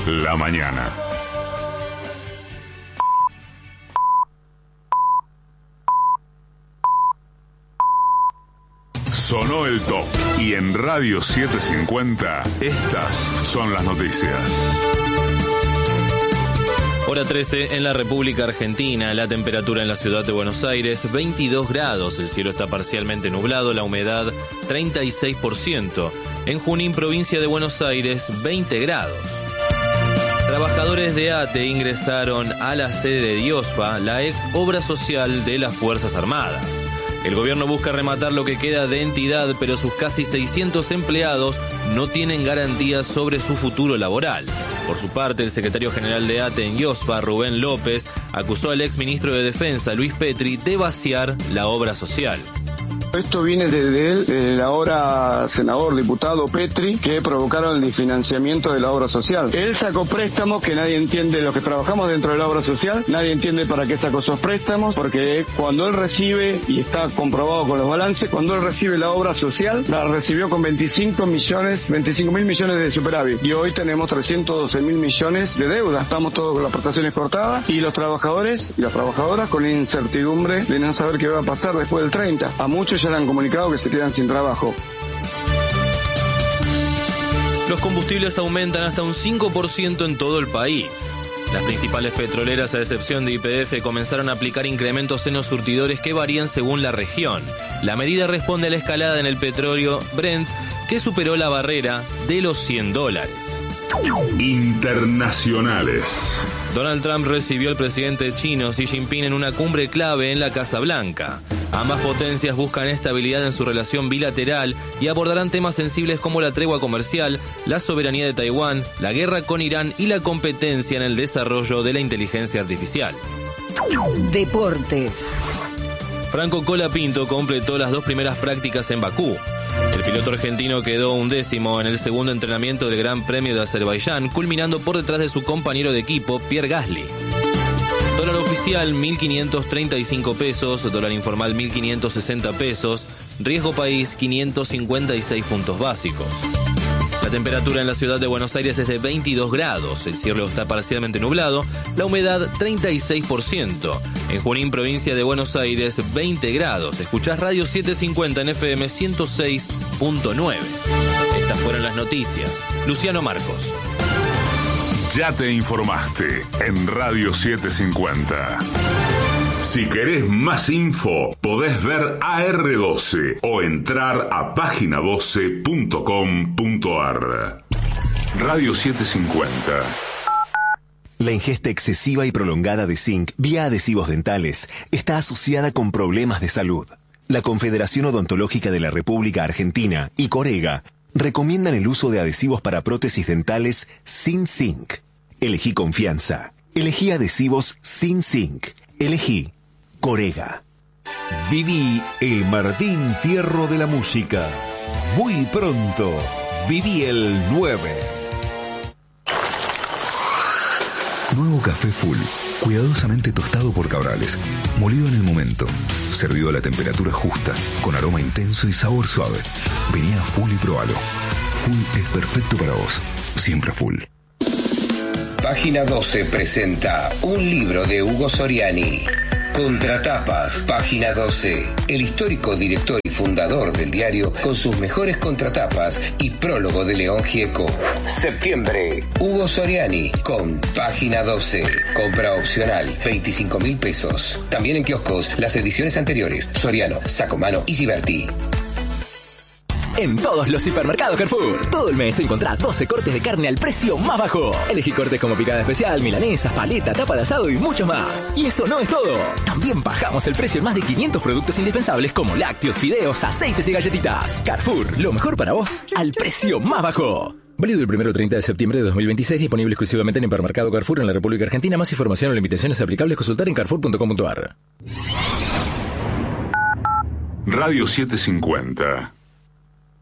la mañana. Sonó el top y en Radio 750 estas son las noticias. Hora 13 en la República Argentina, la temperatura en la ciudad de Buenos Aires 22 grados, el cielo está parcialmente nublado, la humedad 36%. En Junín, provincia de Buenos Aires, 20 grados. Trabajadores de ATE ingresaron a la sede de Diospa, la ex obra social de las Fuerzas Armadas. El gobierno busca rematar lo que queda de entidad, pero sus casi 600 empleados no tienen garantías sobre su futuro laboral. Por su parte, el secretario general de ATE en Diospa, Rubén López, acusó al exministro de Defensa, Luis Petri, de vaciar la obra social. Esto viene desde él, el ahora senador, diputado Petri, que provocaron el desfinanciamiento de la obra social. Él sacó préstamos que nadie entiende, los que trabajamos dentro de la obra social, nadie entiende para qué sacó esos préstamos, porque cuando él recibe, y está comprobado con los balances, cuando él recibe la obra social, la recibió con 25 mil millones de superávit. Y hoy tenemos 312 mil millones de deuda. Estamos todos con las prestaciones cortadas y los trabajadores y las trabajadoras con incertidumbre de no saber qué va a pasar después del 30. A muchos ya le han comunicado que se quedan sin trabajo. Los combustibles aumentan hasta un 5% en todo el país. Las principales petroleras, a excepción de YPF, comenzaron a aplicar incrementos en los surtidores que varían según la región. La medida responde a la escalada en el petróleo Brent, que superó la barrera de los $100. Internacionales. Donald Trump recibió al presidente chino Xi Jinping en una cumbre clave en la Casa Blanca. Ambas potencias buscan estabilidad en su relación bilateral y abordarán temas sensibles como la tregua comercial, la soberanía de Taiwán, la guerra con Irán y la competencia en el desarrollo de la inteligencia artificial. Deportes. Franco Colapinto completó las 2 primeras prácticas en Bakú. El piloto argentino quedó 11º en el segundo entrenamiento del Gran Premio de Azerbaiyán, culminando por detrás de su compañero de equipo, Pierre Gasly. Dólar oficial 1.535 pesos, dólar informal 1.560 pesos, riesgo país 556 puntos básicos. La temperatura en la ciudad de Buenos Aires es de 22 grados, el cielo está parcialmente nublado, la humedad 36%. En Junín, provincia de Buenos Aires, 20 grados. Escuchás Radio 750 en FM 106.9. Estas fueron las noticias. Luciano Marcos. Ya te informaste en Radio 750. Si querés más info, podés ver AR12 o entrar a página12.com.ar. Radio 750. La ingesta excesiva y prolongada de zinc vía adhesivos dentales está asociada con problemas de salud. La Confederación Odontológica de la República Argentina y Corega recomiendan el uso de adhesivos para prótesis dentales sin zinc. Elegí confianza. Elegí adhesivos sin zinc. Elegí Corega. Viví el Martín Fierro de la música. Muy pronto. Viví el 9. Nuevo café Full, cuidadosamente tostado por Cabrales, molido en el momento, servido a la temperatura justa, con aroma intenso y sabor suave. Vení a Full y probalo. Full es perfecto para vos, siempre Full. Página 12 presenta un libro de Hugo Soriani. Contratapas, Página 12. El histórico director y fundador del diario con sus mejores contratapas y prólogo de León Gieco. Septiembre, Hugo Soriani con Página 12. Compra opcional, 25.000 pesos. También en kioscos, las ediciones anteriores. Soriano, Sacomano y Giberti. En todos los hipermercados Carrefour, todo el mes encontrá 12 cortes de carne al precio más bajo. Elegí cortes como picada especial, milanesas, paleta, tapa de asado y mucho más. Y eso no es todo. También bajamos el precio en más de 500 productos indispensables como lácteos, fideos, aceites y galletitas. Carrefour, lo mejor para vos al precio más bajo. Válido del 1 al 30 de septiembre de 2026, disponible exclusivamente en hipermercado Carrefour en la República Argentina. Más información o limitaciones aplicables consultar en carrefour.com.ar. Radio 750.